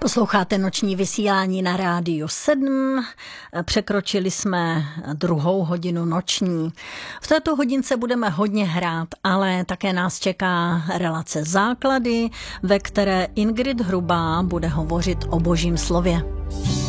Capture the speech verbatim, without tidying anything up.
Posloucháte noční vysílání na Rádiu sedm. Překročili jsme druhou hodinu noční. V této hodince budeme hodně hrát, ale také nás čeká relace Základy, ve které Ingrid Hrubá bude hovořit o Božím slově.